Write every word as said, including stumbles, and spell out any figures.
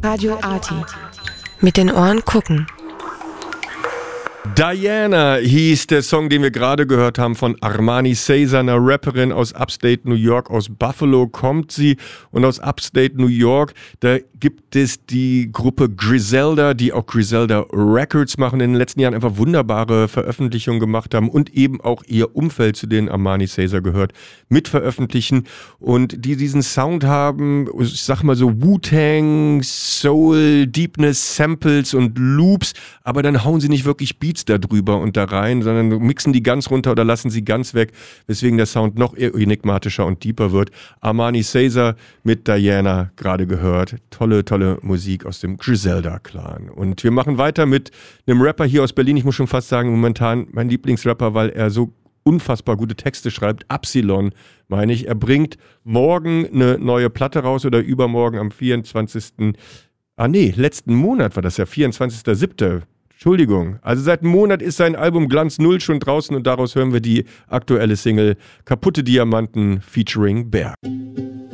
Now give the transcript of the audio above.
Radio Arty. Mit den Ohren gucken. Diana hieß der Song, den wir gerade gehört haben von Armani Caesar, einer Rapperin aus Upstate New York. Aus Buffalo kommt sie und aus Upstate New York, da gibt es die Gruppe Griselda, die auch Griselda Records machen, in den letzten Jahren einfach wunderbare Veröffentlichungen gemacht haben und eben auch ihr Umfeld, zu denen Armani Caesar gehört, mit veröffentlichen und die diesen Sound haben, ich sag mal so Wu-Tang, Soul, Deepness, Samples und Loops, aber dann hauen sie nicht wirklich Beats da drüber und da rein, sondern mixen die ganz runter oder lassen sie ganz weg, weswegen der Sound noch enigmatischer und deeper wird. Armani Caesar mit Diana gerade gehört. Tolle, tolle Musik aus dem Griselda-Clan. Und wir machen weiter mit einem Rapper hier aus Berlin. Ich muss schon fast sagen, momentan mein Lieblingsrapper, weil er so unfassbar gute Texte schreibt. Absilon, meine ich. Er bringt morgen eine neue Platte raus oder übermorgen am vierundzwanzigsten Ah nee, letzten Monat war das ja, vierundzwanzigster siebter Entschuldigung. Also seit einem Monat ist sein Album Glanz Null schon draußen und daraus hören wir die aktuelle Single Kaputte Diamanten featuring Berg.